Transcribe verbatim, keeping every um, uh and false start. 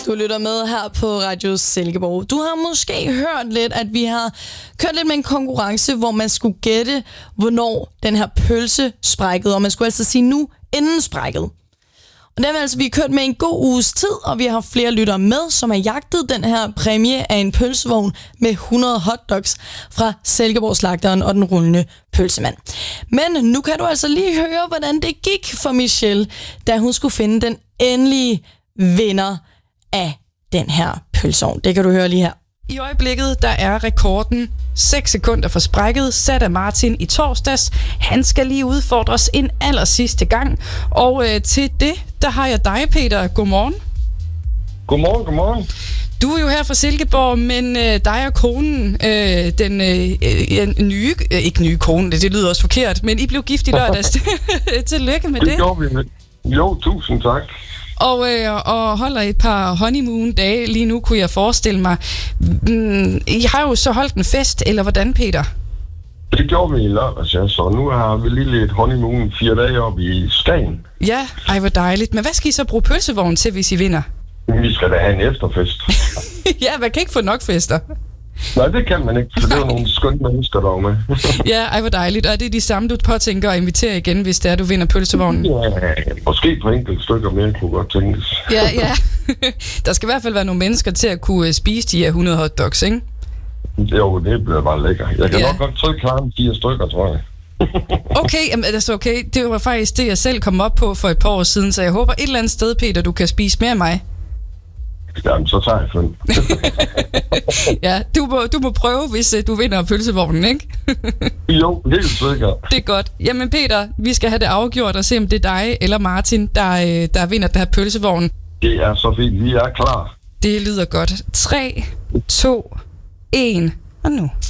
Du lytter med her på Radio Silkeborg. Du har måske hørt lidt, at vi har kørt lidt med en konkurrence, hvor man skulle gætte, hvornår den her pølse sprækkede, og man skulle altså sige nu, inden sprækket. Og det har vi altså vi kørt med en god uges tid, og vi har haft flere lyttere med, som har jagtet den her præmie af en pølsevogn med hundrede hotdogs fra Silkeborg-slagteren og den rullende pølsemand. Men nu kan du altså lige høre, hvordan det gik for Michelle, da hun skulle finde den endelige vinder af den her pølsevogn. Det kan du høre lige her. I øjeblikket, der er rekorden seks sekunder for sprækket, sat af Martin i torsdags. Han skal lige udfordres en aller sidste gang. Og øh, til det, der har jeg dig, Peter. Godmorgen. Godmorgen, godmorgen. Du er jo her fra Silkeborg, men øh, dig og konen, øh, den øh, nye, øh, ikke nye kone, det, det lyder også forkert, men I blev gift i lørdags. Tillykke med det. Det gjorde vi med. Jo, tusind tak. Og, øh, og holder et par honeymoon-dage lige nu, kunne jeg forestille mig. Mm, I har jo så holdt en fest, eller hvordan, Peter? Det gjorde vi i lørdags, ja. Så nu har vi lige lidt honeymoon fire dage oppe i Skagen. Ja, ej hvor dejligt. Men hvad skal I så bruge pølsevognen til, hvis I vinder? Vi skal da have en efterfest. Ja, man kan ikke få nok fester. Nej, det kan man ikke, for det er nogle skønne mennesker, der er med. Ja, ej hvor dejligt. Og det er de samme, du påtænker at invitere igen, hvis det er, du vinder pølsevognen? Ja, måske på enkelte stykker mere kunne godt tænkes. Ja, ja. Der skal i hvert fald være nogle mennesker til at kunne spise de her hundrede hotdogs, ikke? Jo, det bliver bare lækker. Jeg kan ja. nok godt trykke klare fire stykker, tror jeg. Okay, jamen, altså okay. Det var faktisk det, jeg selv kom op på for et par år siden, så jeg håber et eller andet sted, Peter, du kan spise mere end mig. Jamen, så tager jeg fem. Ja, du må, du må prøve, hvis uh, du vinder pølsevognen, ikke? Jo, helt sikkert. Det er godt. Jamen Peter, vi skal have det afgjort og se, om det er dig eller Martin, der, der vinder den her pølsevogn. Det er så fint. Vi er klar. Det lyder godt. tre, to, et, og nu.